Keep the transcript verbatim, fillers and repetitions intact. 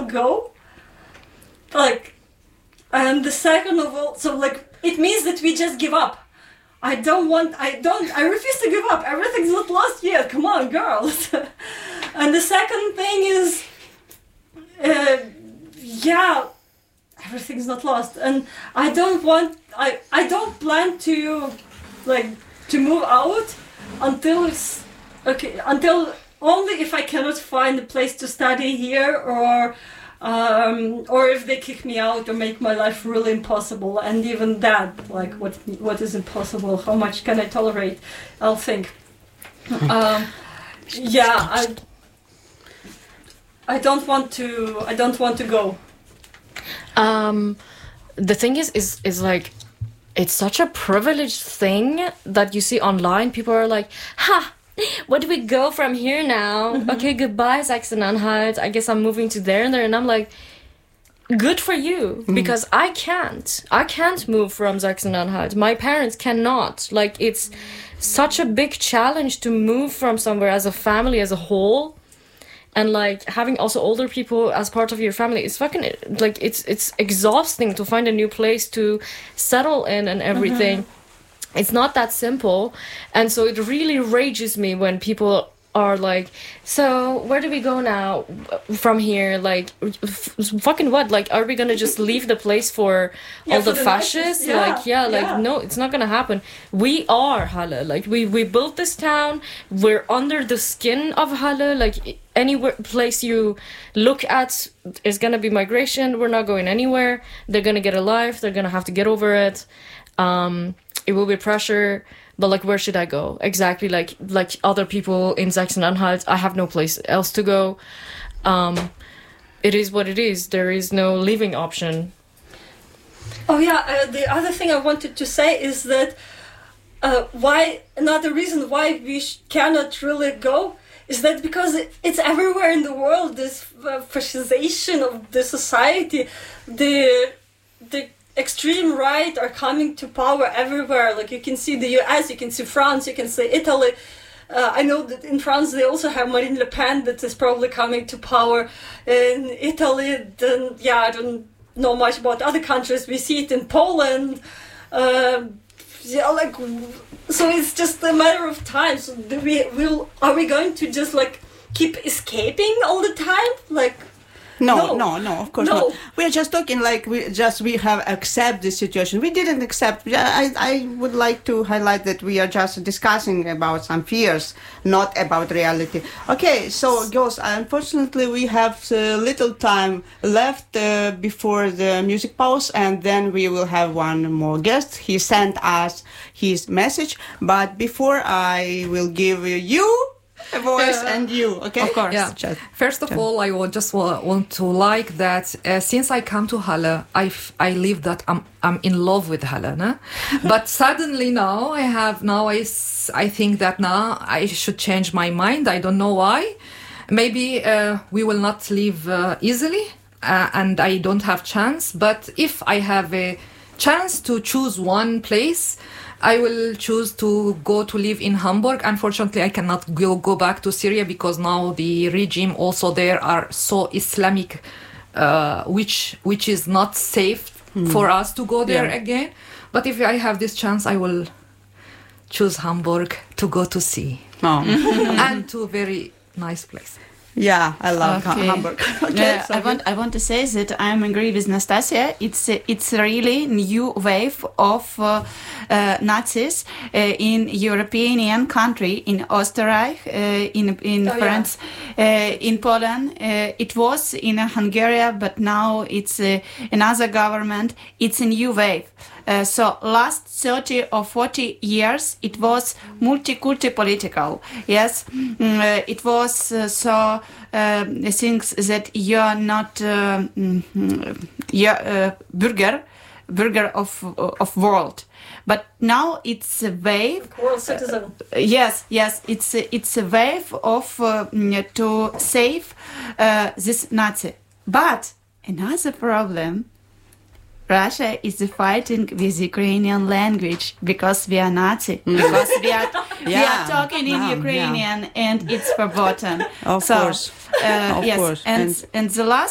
will go. Like, and the second of all, so like, it means that we just give up. I don't want, I don't, I refuse to give up. Everything's not lost yet. Come on, girls. And the second thing is, uh, yeah, everything's not lost. And I don't want, I, I don't plan to, like, to move out until it's, okay, until only if I cannot find a place to study here, or um, or if they kick me out or make my life really impossible. And even that, like, what what is impossible? How much can I tolerate? I'll think. Um, yeah, I I don't want to. I don't want to go. Um, the thing is, is is like, it's such a privileged thing that you see online. People are like, ha, where do we go from here now? Mm-hmm. Okay, goodbye, Sachsen-Anhalt. I guess I'm moving to there and there. And I'm like, good for you. Mm-hmm. Because I can't. I can't move from Sachsen-Anhalt. My parents cannot. Like, it's such a big challenge to move from somewhere as a family, as a whole. And like having also older people as part of your family, it's fucking like it's it's exhausting to find a new place to settle in and everything. Mm-hmm. It's not that simple, and so it really rages me when people are like, so where do we go now from here? Like, f- fucking what? Like, are we gonna just leave the place for yeah, all the, the fascists? Yeah, like, yeah, like yeah. No, it's not gonna happen. We are Halle. Like, we we built this town. We're under the skin of Halle. Like, anywhere place you look at is gonna be migration. We're not going anywhere. They're gonna get a life. They're gonna have to get over it. Um, it will be pressure. But like, where should I go? Exactly, like like other people in Sachsen-Anhalt, I have no place else to go. Um, it is what it is. There is no living option. Oh yeah, uh, the other thing I wanted to say is that uh, why another reason why we sh- cannot really go is that because it, it's everywhere in the world. This uh, fascization of the society, the the. extreme right are coming to power everywhere. Like, you can see the U S, you can see France, you can see Italy. Uh, I know that in France they also have Marine Le Pen that is probably coming to power. In Italy, then yeah, I don't know much about other countries. We see it in Poland. Uh, yeah, like, so it's just a matter of time. So do we will are we going to just like keep escaping all the time? Like. No, no, no, no, of course no. not. We are just talking like we just we have accept the situation. We didn't accept. I, I would like to highlight that we are just discussing about some fears, not about reality. Okay, so girls, unfortunately we have uh, little time left uh, before the music pause, and then we will have one more guest. He sent us his message, but before I will give you a voice uh, and you, okay? Of course. Yeah. Chat. First of Chat. all, I would just wa- want to like that uh, since I come to Halle, I, f- I live that I'm I'm in love with Halle. No? But suddenly now I have now I, s- I think that now I should change my mind. I don't know why. Maybe uh, we will not live uh, easily, uh, and I don't have chance. But if I have a chance to choose one place, I will choose to go to live in Hamburg. Unfortunately, I cannot go, go back to Syria because now the regime also there are so Islamic, uh, which which is not safe mm. for us to go there yeah. again. But if I have this chance, I will choose Hamburg to go to sea. Oh. And to a very nice place. Yeah, I love okay. Hamburg. Okay, yeah, I want I want to say that I agree with Nastasia. It's uh, it's a really new wave of uh, uh, Nazis uh, in European country, in Österreich, uh, in in oh, France, yeah. uh, in Poland. Uh, it was in uh, Hungary, but now it's uh, another government. It's a new wave. Uh, so last thirty or forty years, it was multi-culti political. Yes, mm, uh, it was uh, so uh, things that you're not uh, mm, you're uh, burger, burger of of world. But now it's a wave. World citizen. Uh, yes, yes, it's a, it's a wave of uh, to save uh, this Nazi. But another problem. Russia is fighting with Ukrainian language because we are Nazi. Mm. Because we are yeah. we are talking in yeah, Ukrainian yeah. and it's verboten. Of so, course. Uh, of yes. course. And, and and the last